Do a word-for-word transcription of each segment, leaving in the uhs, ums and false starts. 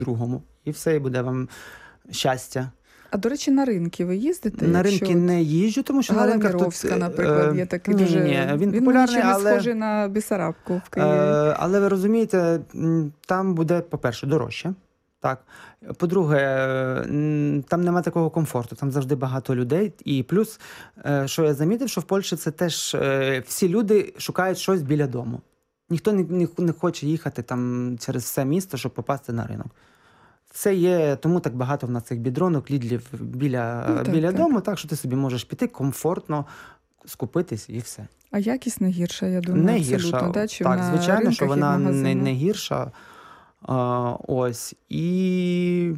другому. І все, і буде вам щастя. А, до речі, на ринки ви їздите? На Якщо ринки от не їжджу, тому що на Гала ринках тут... Міровська, наприклад, є такий ні, дуже... Ні, він, він популярний, нічим не але... схожий на Бессарабку в Києві. Е, але ви розумієте, там буде, по-перше, дорожче. Так. По-друге, там нема такого комфорту, там завжди багато людей. І плюс, що я замітив, що в Польщі це теж всі люди шукають щось біля дому. Ніхто не, не, не хоче їхати там через все місто, щоб попасти на ринок. Це є, тому так багато в нас цих бідронок, лідлів біля, ну, так, біля так. дому, так що ти собі можеш піти комфортно, скупитись і все. А якість не гірша, я думаю, не абсолютно. Гірша. Да? Чим так, на звичайно, ринках що і в вона не, магазинах. не гірша. А, ось. І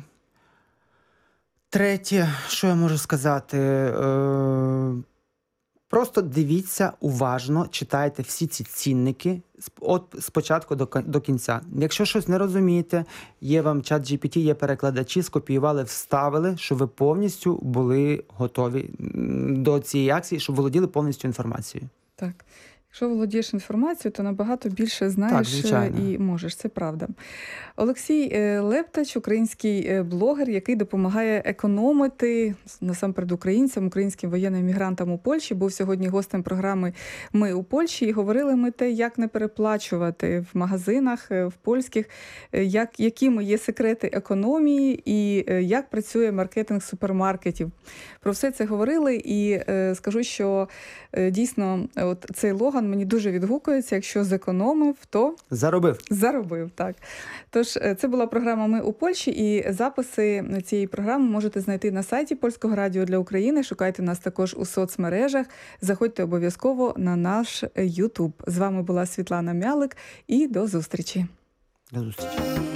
третє, що я можу сказати, е, просто дивіться уважно, читайте всі ці цінники от спочатку до, до кінця. Якщо щось не розумієте, є вам чат джі пі ті, є перекладачі, скопіювали, вставили, щоб ви повністю були готові до цієї акції, щоб володіли повністю інформацією. Так. Якщо володієш інформацією, то набагато більше знаєш так, і можеш, це правда. Олексій Лептач, український блогер, який допомагає економити, насамперед українцям, українським воєнним мігрантам у Польщі, був сьогодні гостем програми «Ми у Польщі», і говорили ми те, як не переплачувати в магазинах, в польських, як, якими є секрети економії і як працює маркетинг супермаркетів. Про все це говорили, і е, скажу, що е, дійсно от цей логан мені дуже відгукується. Якщо зекономив, то заробив. Заробив, так. Тож, це була програма «Ми у Польщі», і записи цієї програми можете знайти на сайті Польського радіо для України. Шукайте нас також у соцмережах. Заходьте обов'язково на наш Ютуб. З вами була Світлана Мялик, і до зустрічі. До зустрічі.